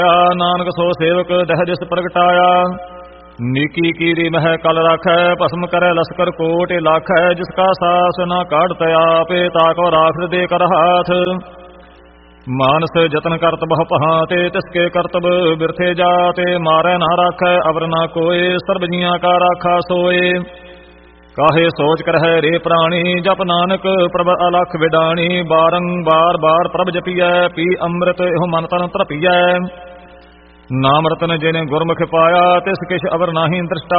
ਨਾਨਕ ਸੋ ਸੇਵਕ ਦਹਿ ਜਿਸ ਪ੍ਰਗਟਾਇਆ। ਨੀਕੀ ਕੀਰੀ ਮਹਿ ਕਲ ਰਾਖੈ ਭਸਮ ਕਰੈ ਲਸਕਰ ਕੋਟਿ ਲਾਖੈ। ਜਿਸ ਕਾ ਸਾਸ ਨਾ ਕਾਢਤ ਆਪੇ ਤਾਕੋ ਰਾਖ ਦੇ ਕਰ ਹਾਥ। ਮਾਨਸ ਜਤਨ ਕਰਤ ਬਹੁ ਪਹਾਤੇ ਤਿਸਕੇ ਕਰਤਬ ਬਿਰਥੇ ਜਾਤੇ। ਮਾਰੈ ਨਾ ਰਾਖੈ ਅਵਰ ਨਾ ਕੋਏ ਸਰਬ ਜੀਆਂ ਕਾ ਰਾਖਾ ਸੋਏ। ਕਾਹੇ ਸੋਚ ਕਰਹਿ ਰੇ ਪ੍ਰਾਣੀ ਜਪ ਨਾਨਕ ਪ੍ਰਭ ਅਲਖ ਵਿਡਾਣੀ। ਬਾਰੰਬਾਰ ਬਾਰ ਪ੍ਰਭ ਜਪੀਐ ਪੀ ਅੰਮ੍ਰਿਤ ਇਹੋ ਮਨ ਤਨ ਤ੍ਰਪੀਐ। ਨਾਮ ਰਤਨ ਜਿਨੇ ਗੁਰਮੁਖ ਪਾਇਆ ਤਿਸ ਕਿਛ ਅਵਰ ਨਾਹੀ ਦ੍ਰਿਸ਼ਟਾ